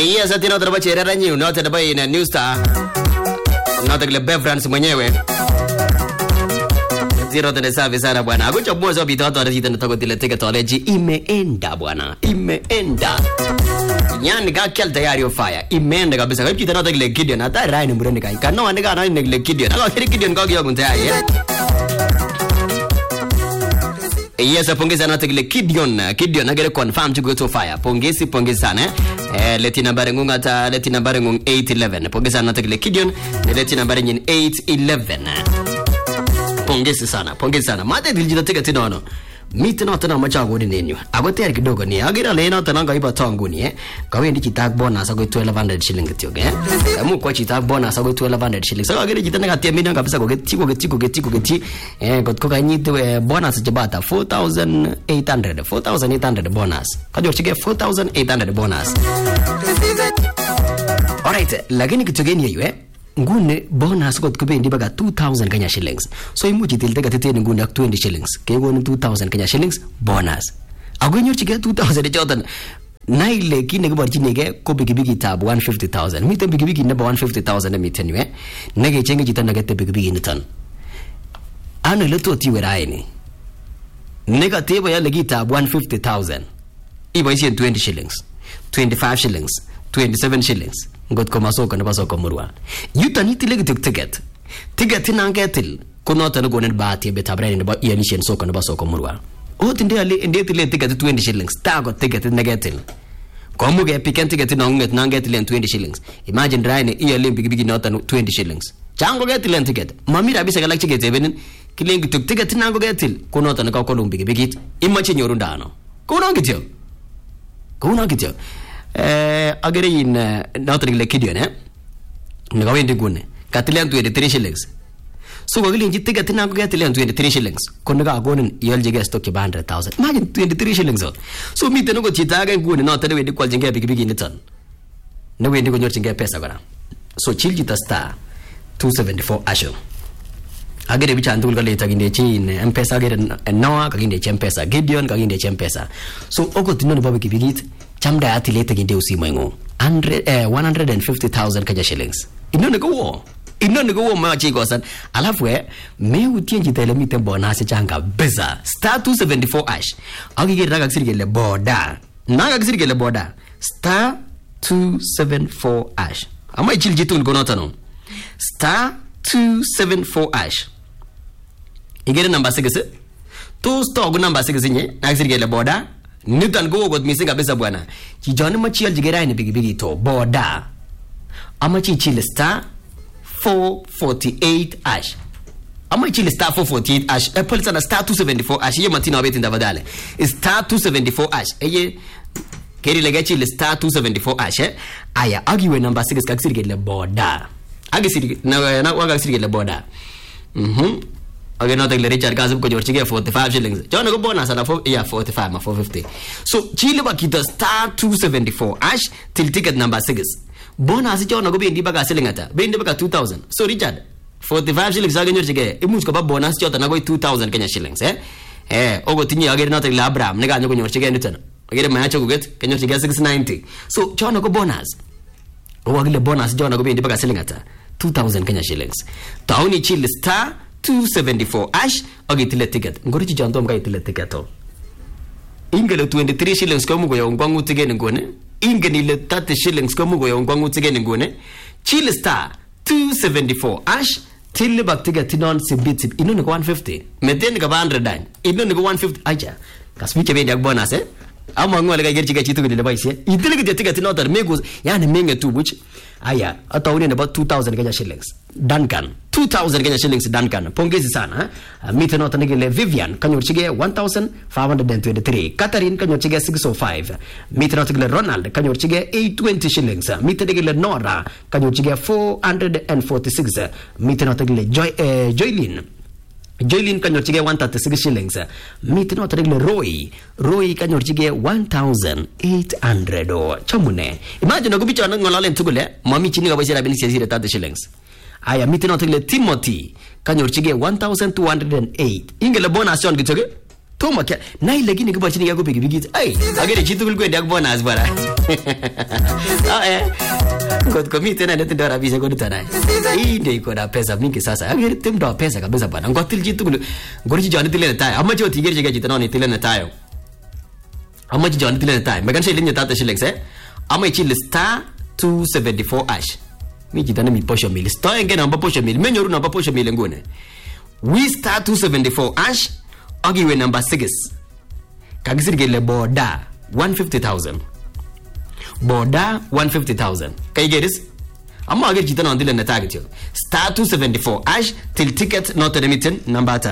Yes, atino traba cherera nyu note traba ina New Star. Note kile Bevrans mwenyewe. Zero tene safi sana bwana. Akucha mwanzo bitoto arizita nataka dilete toleji imeenda bwana. Imeenda. Yani kakel tayari yo fire. Imeenda kabisa. Kwa kitu note kile Gideon hata Ryan mbureni kai. Kana andika na kile Gideon. Akwa Gideon kwa kiyo kuntaya. Yes, pongeza note kile Gideon agere confirm to go to fire. Pongezi sana leti nambari ngunga ata leti nambari ngung 811. Pongeza note kile Gideon leti nambari nyin 811. Pongezi sana. Mate dilijita tega tinono. Mite no tena machago ni nenyu. Agote kidogo ni. Agira leno tena ngaiba tongu ni Kawendi chitag bonus ago 1200 shilling tioge. Kamu kwa chitag bonus ago 1200 shilling. So agira chitana katia milioni kabisa gogeti. Gotko kanyitu bonus jabata 4800 bonus. Kajo chige 4800 bonus. Alright, lakini kitu gani hiyo ngune bonus got kubendi baga 2000 Kenya shillings. So imuchi tiltega teteni ngune ak 20 shillings. Kegonu 2000 Kenya shillings bonus. Agonyo chige 2000 chotan. Na ile kine kiborchinige ko bigibigi tab 150000. Miten bigibigi neba 150000 miten yue. Nege chenge chitan nagete bigibigi nitan. Ano ile to tiwe raini. Nega tebo ya legi tab 150000. Ibo isi 20 shillings. 25 shillings. 27 shillings. Ngot ko masoko na basoko murwa. Yuta nitile ticket. Ticket nangetil kunota no gonen baati betabre ne ba yanishen soko na basoko murwa. Otinde ale ndetile ticket 20 shillings. Tago ticket negatil. Komuge piken ticket nangetil 20 shillings. Imagine raine iyale bigi nota 20 shillings. Chango getil ticket. Mamira bisa galak ticket even kilengi ticket nango getil kunota na ko lumbi bigi imache nyorundano. Kuno gityo. Agere in nothing like Gideon Nagawendi gune Katilan 23 shillings. So gagilin jitte gatina Katilan 23 shillings. Konaga gonin yeljiga stock 100,000. Imagine 23 shillings. So mi teno go chitaga gune not the way the qual jinga big in ton. No way go nyorchinga pesa gara. So chiljita star 274 asho. Agere bicha andul gale taginde chin M-Pesa agere Noah kaginde M-Pesa Gideon kaginde M-Pesa. So ogo tinoni babe kibigit chamda ati lete ginde usimo ngo 150,000 Kenya shillings. Inone go machi gosan. Alafu me utienji tele mite bonus changa beza star 274 ash. Agige raga sirgele boda. Naga sirgele boda star 274 ash. Ama ichiljitu ngonota no. Star 274 ash. Igere number 6. To stock number 6 nye naga sirgele boda. Nitan go got missing kabisa bwana. Kijana machiel jigera ni bigi to boda. Amachi chile star 448 ash. Amachi chile star 448 ash. Polisa na star 274 ash. Ye matina wabeti ndavadale. Star 274 ash. Eye keri lega chile star 274 ash. Aya agiwe number 6 kakisirigele boda. Agisiri na wagasirigele boda. Okay, not like Richard Gazib ko jorchige 45 shillings. Jono go bonus ala 45 ma 450. So chile bakita star 274 ash till ticket number 6. Bonus jono go bendi baga selingata. Bendi baga 2000. So Richard 45 shillings aga jorchige. Imus ko ba bonus jota na go 2000 Kenya shillings ogo tinyi agere not like Abraham nega nyo jorchige nitan. Agere macho go get Kenya jorchige 690. So jono go bonus. Ogo agile bonus jono go bendi baga selingata 2000 Kenya shillings. Tauni chile star 274 ash agitile ticket ngorichi jantom ga itile ticketo ingele 23 shillings ko mugo yongwangu tigene ngone ingene le 30 shillings ko mugo yongwangu tigene ngone chile star 274 ash tille bak ticket non sibit inone ko 150 meten ga 100 dan inone ko 150 aja kasmiche be dak bonus ama ngole ga gerchi ga chitu gele baise itile ga ticket no tar mego yani menge tu buch aya atawuni about 2000 Kenya shillings Duncan 2000 Kenya shillings Duncan pongezi sana mite nota nigele Vivian kanyorchige 1523 Catherine kanyorchige 605 mite nota nigele Ronald kanyorchige 820 shillings mite nigele Nora kanyorchige 446 mite nota nigele Joylin kanyorchige 136 shillings mite nota nigele Roy kanyorchige 1800 chamune imagine kubicha ngolale ntugule mami chini kabisa bini 30 shillings aya mite nota nigele Timothy kanyorchige 1208 ingele bonus on gitoge Toma kya na ile gini kiborchini yako pikipikit. Ai, agere chitugul kwendi ak bonus bara. Kot komite na netindo rabishek ko nito naye. Hii ndio iko na pesa mingi sasa. Agere timdo pesa kabisa bwana. Ngotil chitugul. Ngorichi jani tile netai. Amache otigerje ke chito noni tile netai. Amache jani tile netai. Mekansha ile nyata shillings Ama ichile star 274 hash. Mi chito na mi posho mili. Star engine namba posho mili. Menyoru namba posho mili ngune. We star 274 hash. Agiwe number 6. Kagisir gele boda 150,000. Boda 150,000. Kai geris? Amma agar chita na ndile na target yo. Star 274 hash till ticket not remitting number